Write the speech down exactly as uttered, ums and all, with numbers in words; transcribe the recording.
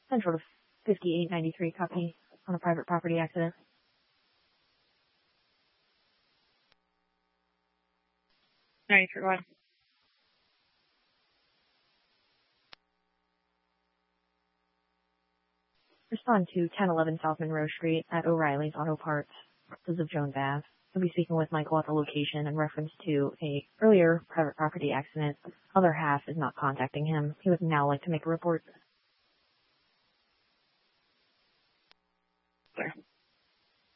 Central to fifty-eight ninety-three, copy on a private property accident. ninety-three, go ahead. Respond to ten eleven South Monroe Street at O'Reilly's Auto Parts. This is of Jones Ave. We'll be speaking with Michael at the location in reference to a earlier private property accident. Other half is not contacting him. He would now like to make a report.